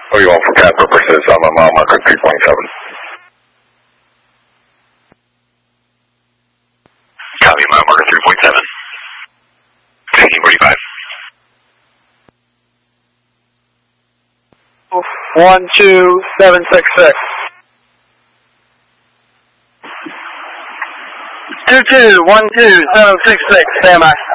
Oh, you want for CAD purposes? I'm a mile marker 3.7. Copy, mile marker 3.7. 1645. 12766. 2212766, stand by.